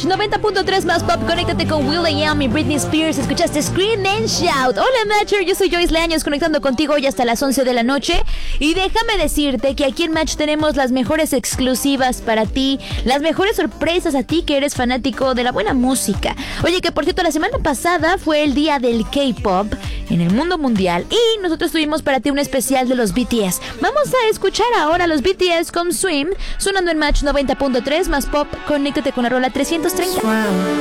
Match 90.3 más pop. Conéctate con will.i.am y Britney Spears. Escuchaste Scream and Shout. Hola Matcher, yo soy Joyce Leaños, conectando contigo hoy hasta las 11 de la noche. Y déjame decirte que aquí en Match tenemos las mejores exclusivas para ti, las mejores sorpresas a ti que eres fanático de la buena música. Oye, que por cierto, la semana pasada fue el día del K-pop en el mundo mundial y nosotros tuvimos para ti un especial de los BTS. Vamos a escuchar ahora a los BTS con Swim, sonando en Match 90.3 más pop. Conéctate con la rola 330.